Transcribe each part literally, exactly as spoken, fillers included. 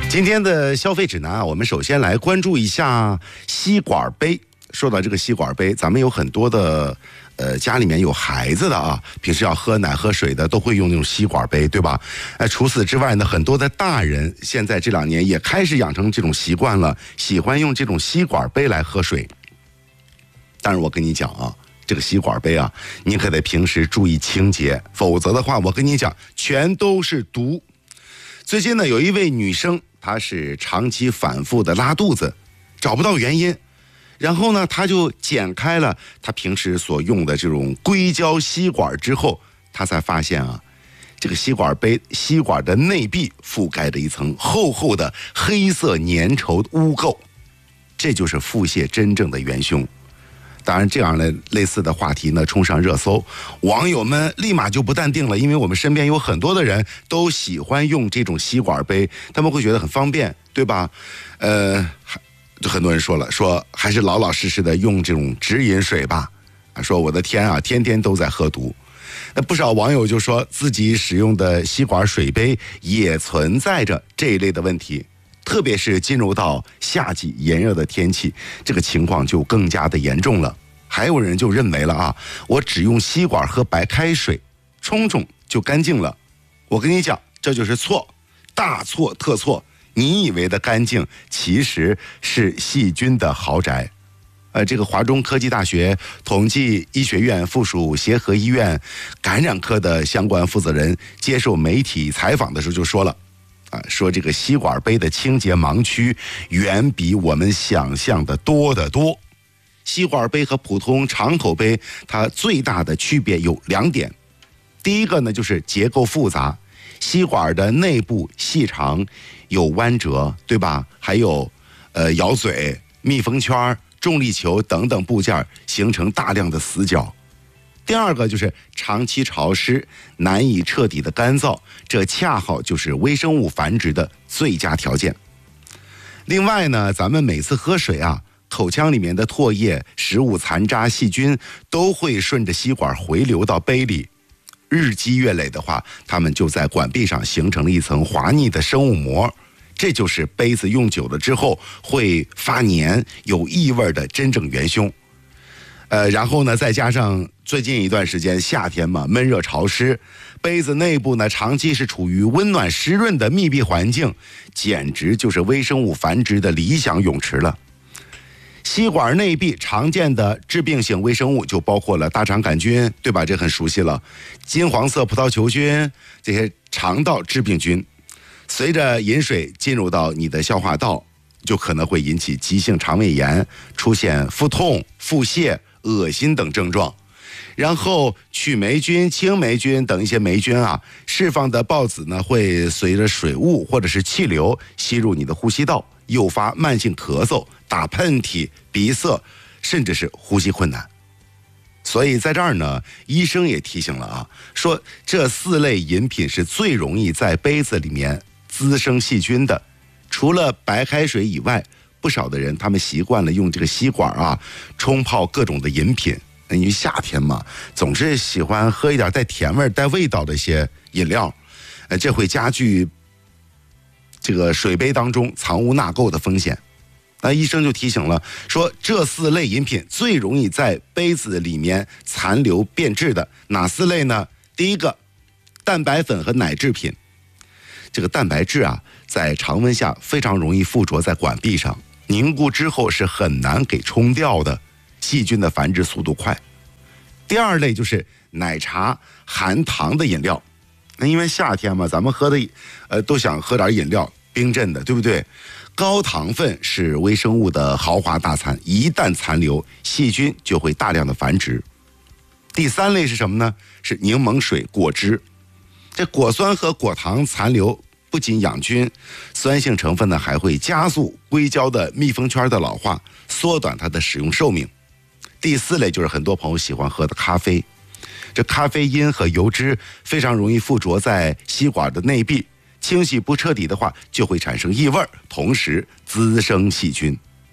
今天的消费指南啊，我们首先来关注一下吸管杯。说到这个吸管杯，咱们有很多的呃家里面有孩子的啊，平时要喝奶喝水的都会用那种吸管杯，对吧？呃，除此之外呢，很多的大人现在这两年也开始养成这种习惯了，喜欢用这种吸管杯来喝水。但是我跟你讲啊，这个吸管杯啊，你可得平时注意清洁，否则的话，我跟你讲，全都是毒。最近呢，有一位女生，她是长期反复的拉肚子，找不到原因。然后呢，他就剪开了他平时所用的这种硅胶吸管之后，他才发现啊，这个吸管杯吸管的内壁覆盖着一层厚厚的黑色粘稠污垢，这就是腹泻真正的元凶。当然，这样的类似的话题呢冲上热搜，网友们立马就不淡定了，因为我们身边有很多的人都喜欢用这种吸管杯，他们会觉得很方便，对吧？呃。就很多人说了，说还是老老实实的用这种直饮水吧。啊，说我的天啊，天天都在喝毒。那不少网友就说自己使用的吸管水杯也存在着这一类的问题，特别是进入到夏季炎热的天气，这个情况就更加的严重了。还有人就认为了啊，我只用吸管喝白开水，冲冲就干净了。我跟你讲，这就是错，大错特错。你以为的干净，其实是细菌的豪宅。呃，这个华中科技大学统计医学院附属协和医院感染科的相关负责人接受媒体采访的时候就说了，啊，说这个吸管杯的清洁盲区远比我们想象的多得多。吸管杯和普通长口杯，它最大的区别有两点。第一个呢，就是结构复杂。吸管的内部细长，有弯折，对吧？还有呃咬嘴、密封圈、重力球等等部件，形成大量的死角。第二个就是长期潮湿，难以彻底的干燥，这恰好就是微生物繁殖的最佳条件。另外呢，咱们每次喝水啊，口腔里面的唾液、食物残渣、细菌都会顺着吸管回流到杯里。日积月累的话，它们就在管壁上形成了一层滑腻的生物膜，这就是杯子用久了之后会发黏、有异味的真正元凶。呃，然后呢，再加上最近一段时间夏天嘛，闷热潮湿，杯子内部呢长期是处于温暖湿润的密闭环境，简直就是微生物繁殖的理想泳池了。吸管内壁常见的致病性微生物就包括了大肠杆菌，对吧？这很熟悉了。金黄色葡萄球菌，这些肠道致病菌，随着饮水进入到你的消化道，就可能会引起急性肠胃炎，出现腹痛、腹泻、恶心等症状。然后曲霉菌、青霉菌等一些霉菌啊，释放的孢子呢，会随着水雾或者是气流吸入你的呼吸道，诱发慢性咳嗽、打喷嚏、鼻塞，甚至是呼吸困难。所以在这儿呢，医生也提醒了啊，说这四类饮品是最容易在杯子里面滋生细菌的。除了白开水以外，不少的人他们习惯了用这个吸管啊冲泡各种的饮品。因为夏天嘛，总是喜欢喝一点带甜味、带味道的一些饮料，呃，这会加剧这个水杯当中藏污纳垢的风险。那医生就提醒了，说这四类饮品最容易在杯子里面残留变质的哪四类呢？第一个，蛋白粉和奶制品。这个蛋白质啊，在常温下非常容易附着在管壁上，凝固之后是很难给冲掉的。细菌的繁殖速度快。第二类就是奶茶、含糖的饮料。那因为夏天嘛，咱们喝的呃都想喝点饮料，冰镇的，对不对？高糖分是微生物的豪华大餐，一旦残留，细菌就会大量的繁殖。第三类是什么呢？是柠檬水、果汁。这果酸和果糖残留不仅养菌，酸性成分呢还会加速硅胶的密封圈的老化，缩短它的使用寿命。第四类就是很多朋友喜欢喝的咖啡，这咖啡因和油脂非常容易附着在吸管的内壁，清洗不彻底的话就会产生异味，同时滋生细菌。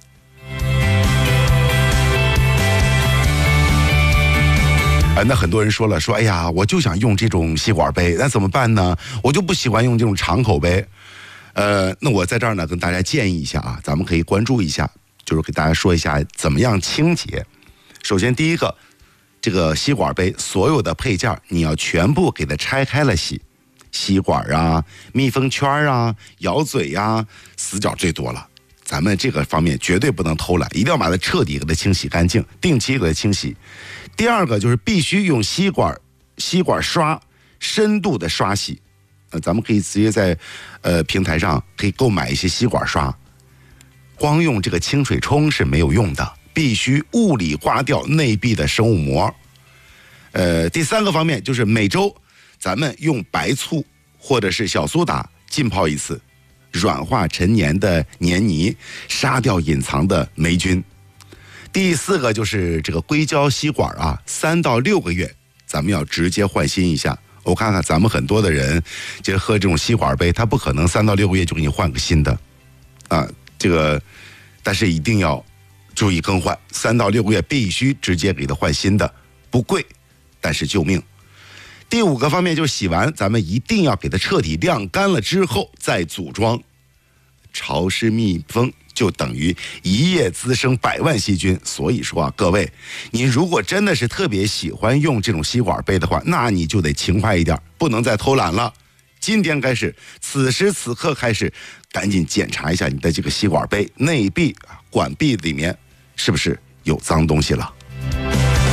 啊，那很多人说了，说哎呀，我就想用这种吸管杯，那怎么办呢？我就不喜欢用这种长口杯。 呃，那我在这儿呢跟大家建议一下啊，咱们可以关注一下，就是给大家说一下怎么样清洁。首先第一个，这个吸管杯所有的配件你要全部给它拆开了洗，吸管啊、密封圈啊、咬嘴呀、死角最多了。咱们这个方面绝对不能偷懒，一定要把它彻底给它清洗干净，定期给它清洗。第二个就是必须用吸管吸管刷深度的刷洗，呃，咱们可以直接在呃平台上可以购买一些吸管刷，光用这个清水冲是没有用的，必须物理刮掉内壁的生物膜。呃，第三个方面就是每周咱们用白醋或者是小苏打浸泡一次，软化陈年的黏泥，杀掉隐藏的霉菌。第四个就是这个硅胶吸管啊，三到六个月咱们要直接换新一下。我看看咱们很多的人就喝这种吸管杯，他不可能三到六个月就给你换个新的啊，这个但是一定要注意更换，三到六个月必须直接给它换新的，不贵但是救命。第五个方面就是洗完咱们一定要给它彻底晾干了之后再组装，潮湿密封就等于一夜滋生百万细菌。所以说啊，各位，您如果真的是特别喜欢用这种吸管杯的话，那你就得勤快一点，不能再偷懒了。今天开始，此时此刻开始，赶紧检查一下你的这个吸管杯内壁管壁里面是不是有脏东西了。